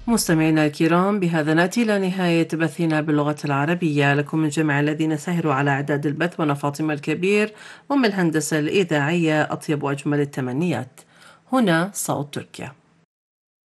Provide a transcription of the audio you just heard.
مستمعينا الكرام، بهذا نأتي إلى نهاية بثنا باللغة العربية. لكم من جميع الذين سهروا على إعداد البث، وأنا فاطمة الكبير ومن الهندسة الإذاعية أطيب وأجمل التمنيات. هنا صوت تركيا.